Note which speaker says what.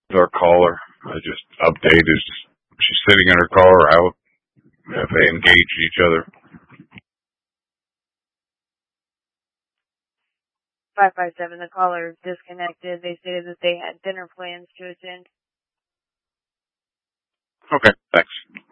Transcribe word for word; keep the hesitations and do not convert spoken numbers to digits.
Speaker 1: Our caller. I just update is she's sitting in her car or out. Have they engaged each other?
Speaker 2: five five seven, the caller disconnected. They stated that they had dinner plans to attend.
Speaker 1: Okay, thanks.